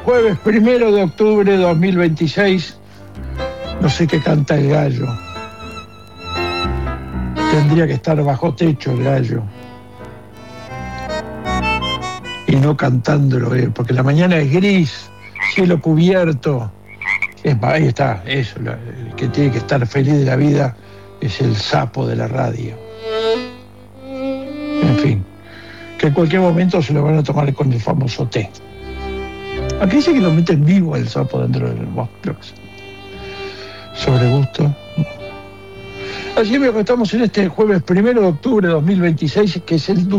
Jueves 1 de octubre de 2026. No sé qué canta el gallo. Tendría que estar bajo techo el gallo. Y no cantándolo él, porque la mañana es gris, cielo cubierto. Ahí está, eso, el que tiene que estar feliz de la vida es el sapo de la radio. En fin, que en cualquier momento se lo van a tomar con el famoso té. Aquí dice que lo meten vivo el sapo dentro del bosque. Sobre gusto. Así que estamos en este jueves 1 de octubre de 2026, que es el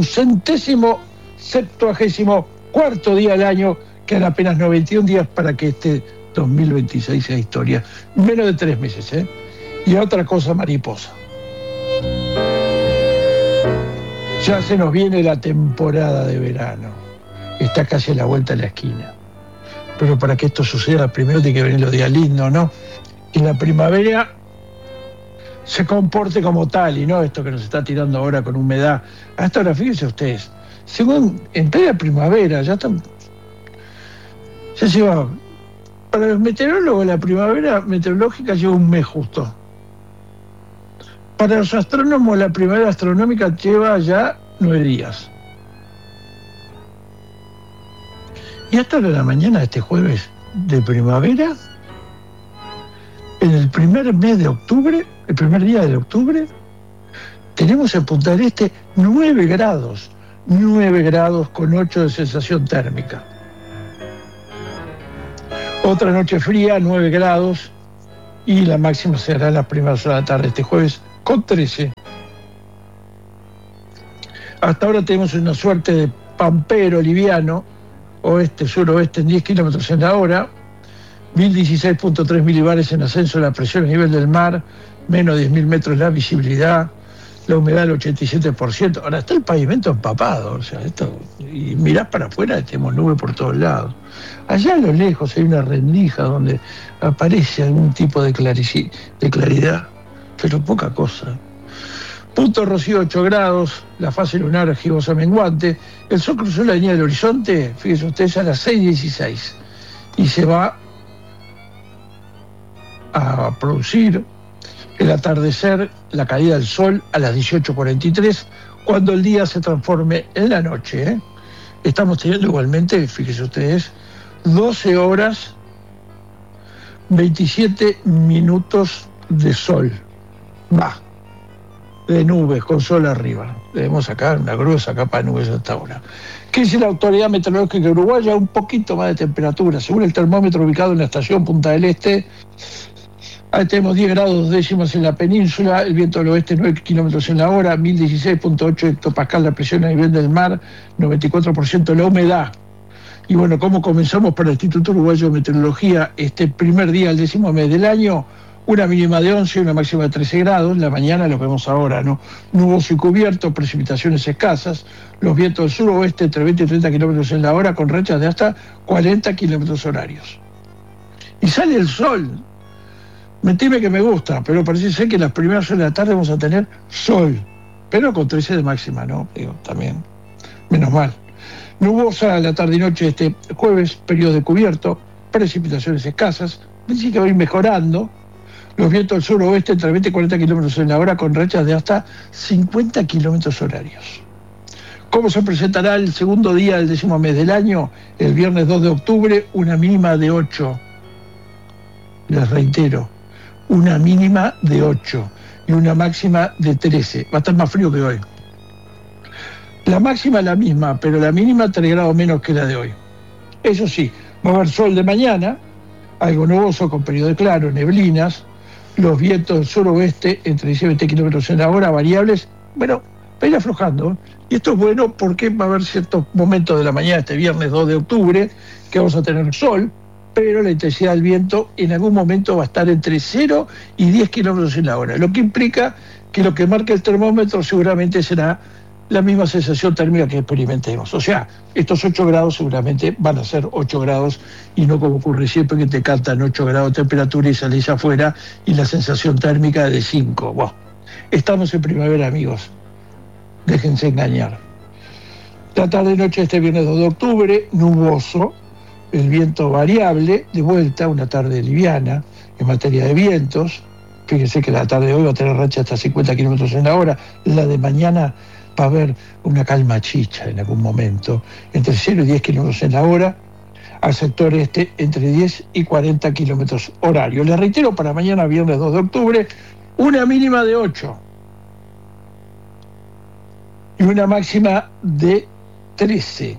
274º día del año, quedan apenas 91 días para que este 2026 sea historia. Menos de 3 meses, ¿eh? Y otra cosa mariposa. Ya se nos viene la temporada de verano. Está casi a la vuelta de la esquina. Pero para que esto suceda, primero tiene que venir los días lindos, ¿no? Y la primavera se comporte como tal, y no esto que nos está tirando ahora con humedad. Hasta ahora, fíjense ustedes, según en plena primavera, ya se va. Para los meteorólogos, la primavera meteorológica lleva un mes justo. Para los astrónomos, la primavera astronómica lleva ya 9 días. Y hasta la mañana de este jueves de primavera, en el primer mes de octubre, el primer día de octubre, tenemos en Punta del Este 9 grados con 8 de sensación térmica. Otra noche fría, 9 grados, y la máxima será en las primeras horas de la tarde este jueves con 13. Hasta ahora tenemos una suerte de pampero liviano, oeste-suroeste en 10 kilómetros en la hora, 1016.3 milibares en ascenso de la presión a nivel del mar, menos 10.000 metros la visibilidad, la humedad del 87%. Ahora está el pavimento empapado, o sea, y mirás para afuera, tenemos nubes por todos lados. Allá a lo lejos hay una rendija donde aparece algún tipo de claridad, pero poca cosa. Punto Rocío 8 grados, la fase lunar gibosa menguante, el sol cruzó la línea del horizonte, fíjense ustedes, a las 6:16, y se va a producir el atardecer, la caída del sol a las 18:43, cuando el día se transforme en la noche, ¿eh? Estamos teniendo igualmente, fíjense ustedes, 12 horas, 27 minutos de sol. De nubes, con sol arriba. Debemos sacar una gruesa capa de nubes hasta ahora. ¿Qué dice la Autoridad Meteorológica Uruguaya? Un poquito más de temperatura. Según el termómetro ubicado en la estación Punta del Este, ahí tenemos 10 grados 2 décimas en la península, el viento del oeste 9 kilómetros en la hora, 1016.8 hectopascal la presión a nivel del mar, 94% la humedad. Y bueno, ¿cómo comenzamos para el Instituto Uruguayo de Meteorología este primer día del 10º mes del año? Una mínima de 11 y una máxima de 13 grados. La mañana, lo que vemos ahora, ¿no? Nuboso y cubierto, precipitaciones escasas. Los vientos del suroeste entre 20 y 30 kilómetros en la hora, con rachas de hasta 40 kilómetros horarios. Y sale el sol. Mentime que me gusta, pero parece ser que en las primeras horas de la tarde vamos a tener sol. Pero con 13 de máxima, ¿no? Digo, también. Menos mal. Nubosa la tarde y noche este jueves, periodo de cubierto, precipitaciones escasas. Dice que va a ir mejorando. Los vientos del suroeste entre 20 y 40 kilómetros en la hora, con rachas de hasta 50 kilómetros horarios. ¿Cómo se presentará el segundo día del 10º mes del año? El viernes 2 de octubre, una mínima de 8. Les reitero, una mínima de 8 y una máxima de 13. Va a estar más frío que hoy. La máxima es la misma, pero la mínima 3 grados menos que la de hoy. Eso sí, va a haber sol de mañana, algo nuboso con periodo claro, neblinas. Los vientos del suroeste entre 10 y 20 kilómetros en la hora, variables, bueno, va a ir aflojando. Y esto es bueno porque va a haber ciertos momentos de la mañana, este viernes 2 de octubre, que vamos a tener sol, pero la intensidad del viento en algún momento va a estar entre 0 y 10 kilómetros en la hora, lo que implica que lo que marca el termómetro seguramente será la misma sensación térmica que experimentemos. O sea, estos 8 grados seguramente van a ser 8 grados y no como ocurre siempre que te cantan 8 grados de temperatura y salís afuera y la sensación térmica es de 5. Bueno, estamos en primavera, amigos. Déjense engañar. La tarde y noche de este viernes 2 de octubre, nuboso, el viento variable, de vuelta, una tarde liviana en materia de vientos. Fíjense que la tarde de hoy va a tener racha hasta 50 kilómetros en la hora, la de mañana va a haber una calma chicha en algún momento, entre 0 y 10 kilómetros en la hora, al sector este entre 10 y 40 kilómetros horarios. Les reitero, para mañana, viernes 2 de octubre, una mínima de 8 y una máxima de 13.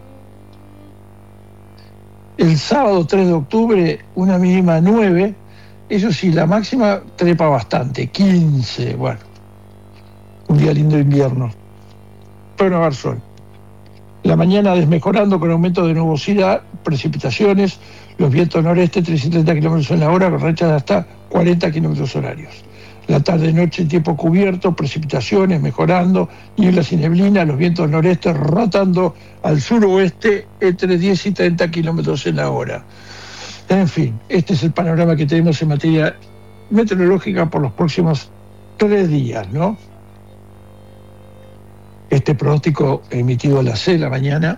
El sábado 3 de octubre, una mínima 9, eso sí, la máxima trepa bastante, 15, bueno, un día lindo de invierno, pero no va a haber sol. La mañana desmejorando con aumento de nubosidad, precipitaciones, los vientos noreste 330 kilómetros en la hora, con rachas de hasta 40 kilómetros horarios. La tarde-noche tiempo cubierto, precipitaciones mejorando, nieblas y neblina, los vientos noreste rotando al suroeste entre 10 y 30 kilómetros en la hora. En fin, este es el panorama que tenemos en materia meteorológica por los próximos 3 días, ¿no? Este pronóstico emitido a las 6 de la mañana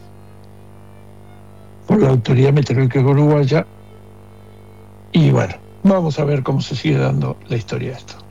por la Autoridad Meteorológica Uruguaya. Y bueno, vamos a ver cómo se sigue dando la historia de esto.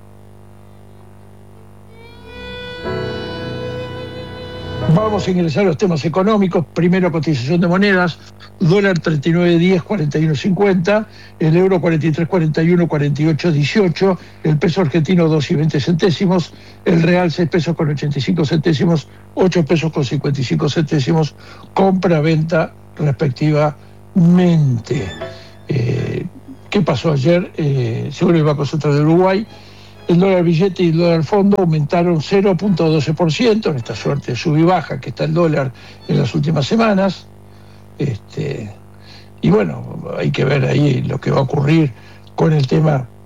Vamos a ingresar a los temas económicos. Primero, cotización de monedas. Dólar 39.10, 41.50. El euro 43.41, 48.18. El peso argentino 2.20 centésimos. El real 6 pesos con 85 centésimos. 8 pesos con 55 centésimos. Compra-venta respectivamente. ¿Qué pasó ayer? Según el Banco Central de Uruguay, el dólar billete y el dólar fondo aumentaron 0.12% en esta suerte de sub y baja que está el dólar en las últimas semanas. Y bueno, hay que ver ahí lo que va a ocurrir con el tema